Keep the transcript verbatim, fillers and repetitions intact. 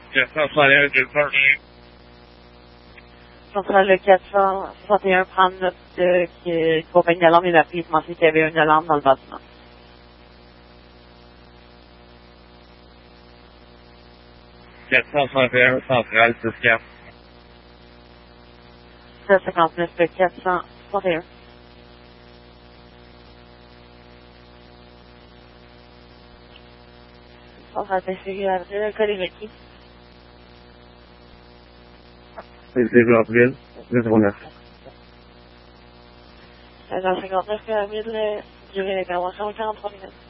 quatre cent soixante et un, deux cent un. Centrale le quatre cent soixante et un, prendre note de que la compagnie d'alarme et d'appui pensait qu'il y avait une alarme dans le bâtiment. quatre cent soixante et un, centrale, six quatre. sept cent cinquante-neuf, quatre cent soixante et un. Centrale Saint-Cyr, avril, le code est requis. C'est zéro avril, deux zéro neuf. sept cent cinquante-neuf, avril, durée d'intervention, quarante-trois minutes.